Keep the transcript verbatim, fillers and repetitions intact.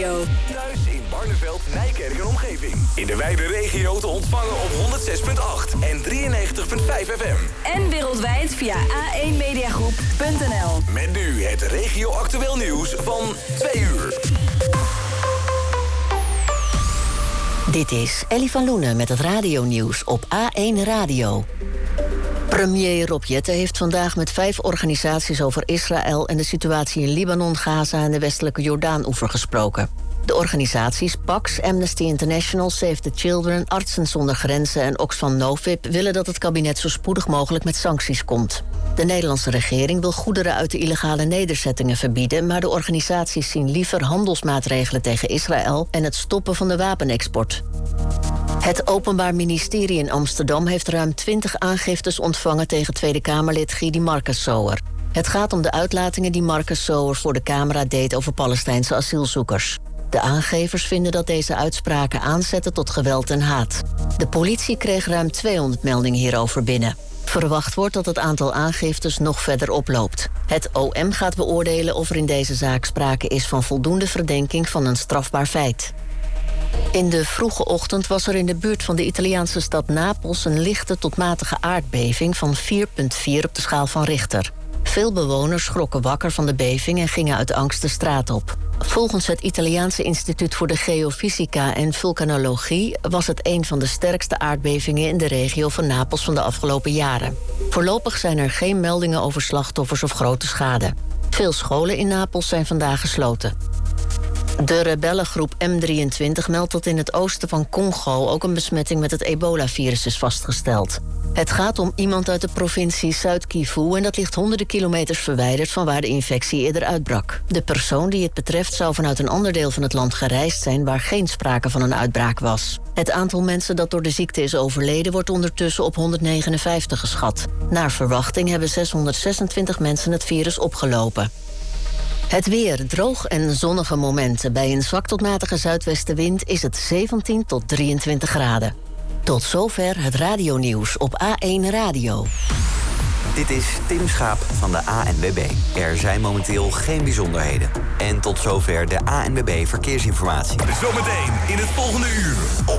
Radio. Thuis in Barneveld, Nijkerk en omgeving. In de wijde regio te ontvangen op honderd zes komma acht en drieënnegentig komma vijf F M. En wereldwijd via a één mediagroep punt n l. Met nu het regio-actueel nieuws van twee uur. Dit is Ellie van Loenen met het radionieuws op A één Radio. Premier Rob Jetten heeft vandaag met vijf organisaties over Israël en de situatie in Libanon, Gaza en de westelijke Jordaan-oever gesproken. De organisaties Pax, Amnesty International, Save the Children, Artsen zonder Grenzen en Oxfam Novib willen dat het kabinet zo spoedig mogelijk met sancties komt. De Nederlandse regering wil goederen uit de illegale nederzettingen verbieden, maar de organisaties zien liever handelsmaatregelen tegen Israël en het stoppen van de wapenexport. Het Openbaar Ministerie in Amsterdam heeft ruim twintig aangiftes ontvangen tegen Tweede Kamerlid Gidi Marcus-Sauer. Het gaat om de uitlatingen die Marcus-Sauer voor de camera deed over Palestijnse asielzoekers. De aangevers vinden dat deze uitspraken aanzetten tot geweld en haat. De politie kreeg ruim tweehonderd meldingen hierover binnen. Verwacht wordt dat het aantal aangiftes nog verder oploopt. Het O M gaat beoordelen of er in deze zaak sprake is van voldoende verdenking van een strafbaar feit. In de vroege ochtend was er in de buurt van de Italiaanse stad Napels een lichte tot matige aardbeving van vier komma vier op de schaal van Richter. Veel bewoners schrokken wakker van de beving en gingen uit angst de straat op. Volgens het Italiaanse Instituut voor de Geofysica en Vulkanologie was het een van de sterkste aardbevingen in de regio van Napels van de afgelopen jaren. Voorlopig zijn er geen meldingen over slachtoffers of grote schade. Veel scholen in Napels zijn vandaag gesloten. De rebellengroep M drieëntwintig meldt dat in het oosten van Congo ook een besmetting met het ebola-virus is vastgesteld. Het gaat om iemand uit de provincie Zuid-Kivu en dat ligt honderden kilometers verwijderd van waar de infectie eerder uitbrak. De persoon die het betreft zou vanuit een ander deel van het land gereisd zijn waar geen sprake van een uitbraak was. Het aantal mensen dat door de ziekte is overleden wordt ondertussen op honderdnegenenvijftig geschat. Naar verwachting hebben zeshonderdzesentwintig mensen het virus opgelopen. Het weer, droog en zonnige momenten. Bij een zwak tot matige zuidwestenwind is het zeventien tot drieëntwintig graden. Tot zover het radionieuws op A één Radio. Dit is Tim Schaap van de A N W B. Er zijn momenteel geen bijzonderheden. En tot zover de A N W B Verkeersinformatie. Zometeen in het volgende uur op